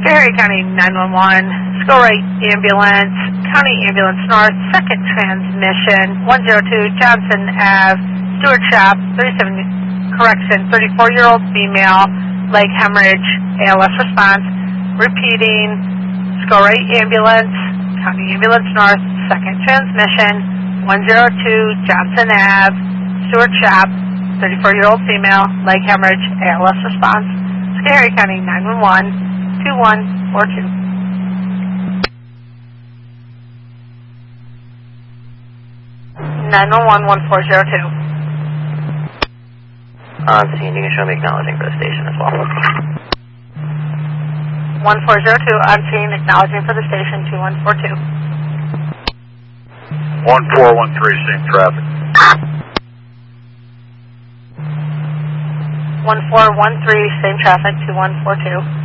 Garrett County 911, School Right Ambulance, County Ambulance North, second transmission, 102 Johnson Ave, Stewart Shop, 34-year-old female, leg hemorrhage, ALS response. Repeating, School Right Ambulance, County Ambulance North, second transmission, 102 Johnson Ave, Stewart Shop, 34-year-old female, leg hemorrhage, ALS response. Garrett County 911. 2142. On scene, you can show me acknowledging for the station as well. 1402 on scene, acknowledging for the station, 2142. 1413, same traffic. 1413, same traffic, 2142.